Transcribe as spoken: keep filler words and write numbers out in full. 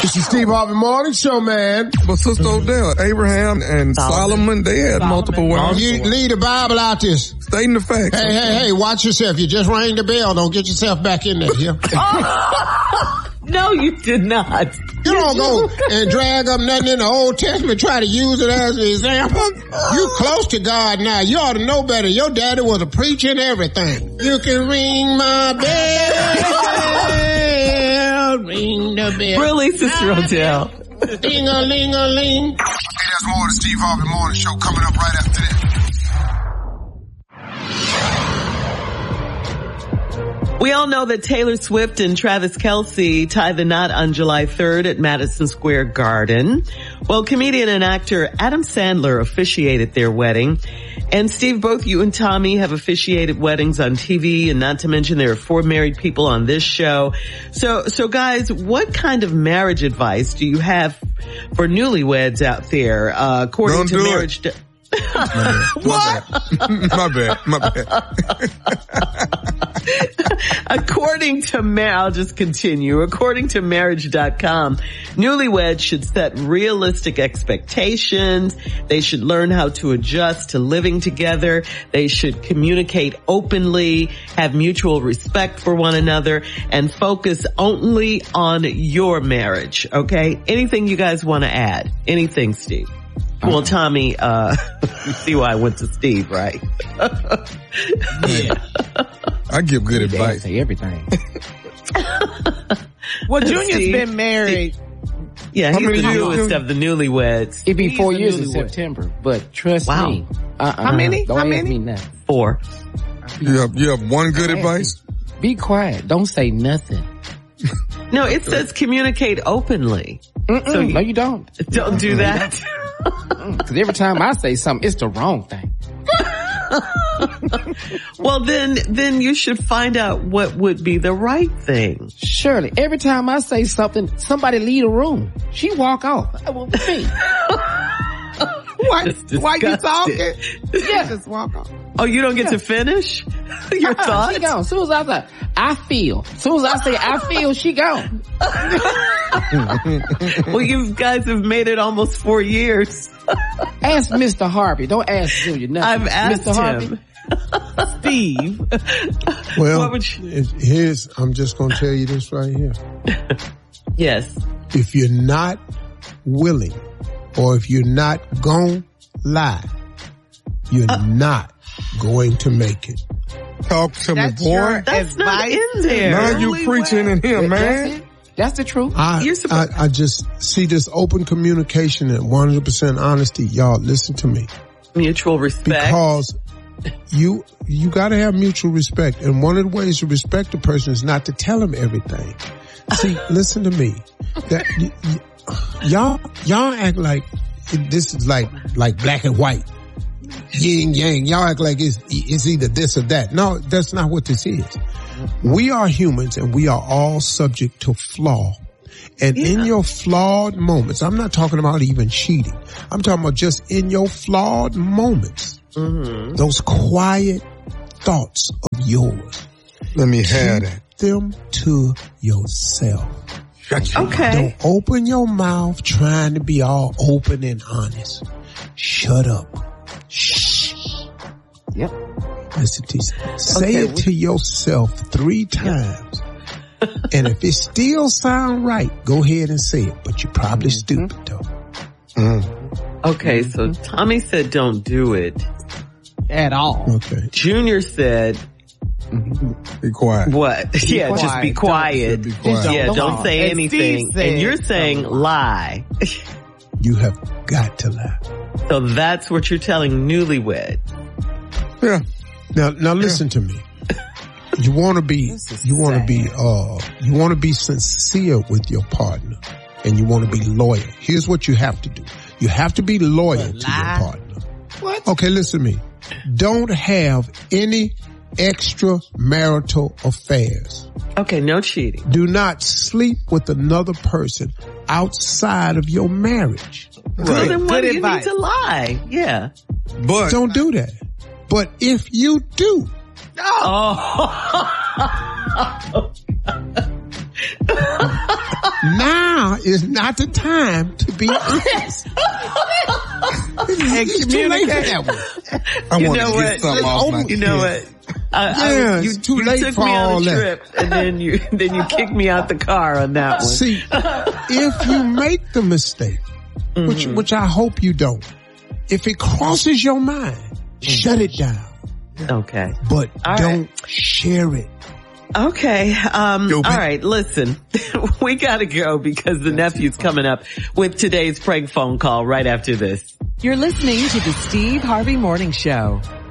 It's the Steve Harvey Morning Show, man. But Sister Odell, Abraham and Solomon, Solomon they had Solomon. multiple wives. You leave the Bible out this. Stating the facts. Hey, hey, hey, watch yourself. You just rang the bell. Don't get yourself back in there. Yeah? No, you did not. You don't go and drag up nothing in the Old Testament, try to use it as an example. You close to God now. You ought to know better. Your daddy was a preacher and everything. You can ring my bell, ring the bell. Really, Sister Odell? Ding-a-ling-a-ling. Hey, there's more of the Steve Harvey Morning Show coming up right after this. We all know that Taylor Swift and Travis Kelce tied the knot on July third at Madison Square Garden. Well, comedian and actor Adam Sandler officiated their wedding. And Steve, both you and Tommy have officiated weddings on T V, and not to mention there are four married people on this show. So, so guys, what kind of marriage advice do you have for newlyweds out there? Uh, according Don't to do marriage... It. What? My bad. My bad. According to Mar- I'll just continue. According to marriage dot com, newlyweds should set realistic expectations. They should learn how to adjust to living together. They should communicate openly, have mutual respect for one another, and focus only on your marriage. Okay? Anything you guys want to add? Anything, Steve? Well, Tommy, uh, you see why I went to Steve, right? Yeah. I give good advice. Say everything. Well, Junior's Steve, been married. Yeah, he's the newest of the newlyweds. It'd be he's four years in September, but trust wow. me. Uh-uh. How many? Don't How ask many? me nothing. Four. You have, you have one good advice? Be quiet. Don't say nothing. No, it says communicate openly. Mm-mm, so you, no, you don't. Don't do that. Because every time I say something, it's the wrong thing. Well, then, then you should find out what would be the right thing. Surely, every time I say something, somebody leave the room. She walk off. That won't be me. What? Why you talking? Yeah. Just walk off. Oh, you don't get yeah. to finish your uh-uh, thoughts? She gone. As soon as I say, I feel. As soon as I say, I feel, she gone. Well, you guys have made it almost four years. Ask Mister Harvey. Don't ask Julia nothing. I've asked Mister him. Harvey. Steve. Well, what would you... here's, I'm just going to tell you this right here. Yes. If you're not willing, or if you're not going lie, you're uh, not going to make it. Talk to That's me, boy. That's not in there. Now you preaching in here, man. That's, That's the truth. I, You're supposed- I, I just see this open communication and one hundred percent honesty. Y'all, listen to me. Mutual respect. Because you, you gotta have mutual respect. And one of the ways to respect a person is not to tell them everything. See, listen to me. That, y- y- y'all, y'all act like this is like, like black and white. Yin yang. Y'all act like it's, it's either this or that. No, that's not what this is. We are humans and we are all subject to flaw. And yeah. in your flawed moments, I'm not talking about even cheating. I'm talking about just in your flawed moments, mm-hmm. those quiet thoughts of yours. Let me have that. Them to yourself. Okay. Don't open your mouth trying to be all open and honest. Shut up. Shh. Yep. Listen to you. Say okay, it to yourself three times. And if it still sound right, go ahead and say it. But you're probably mm-hmm. stupid though. Mm. Okay, so Tommy said don't do it. At all. Okay. Junior said be quiet. What? Be yeah, quiet. Just be quiet. Be quiet. Yeah, don't, don't say and anything. Said, and you're saying lie. You have got to lie. So that's what you're telling newlywed. Yeah. Now, now listen to me. You want to be, you want to be, uh, you want to be sincere with your partner and you want to be loyal. Here's what you have to do. You have to be loyal to your partner. What? Okay, listen to me. Don't have any extramarital affairs. Okay, no cheating. Do not sleep with another person outside of your marriage. Right. So then why do you need to lie? Yeah. But don't do that. But if you do, oh. now is not the time to be honest. It's too late for that one. I You want know to what? get something off my You know chest. what? I, Yeah, I, you, it's too you late took for me on all a that. trip, and then you then you kicked me out the car on that one. See, if you make the mistake, which Mm-hmm. which I hope you don't, if it crosses your mind, shut it down. Okay. But All don't share it. Okay. Um, all Stupid. right. Listen, we got to go because the nephew's coming up with today's prank phone call right after this. You're listening to the Steve Harvey Morning Show.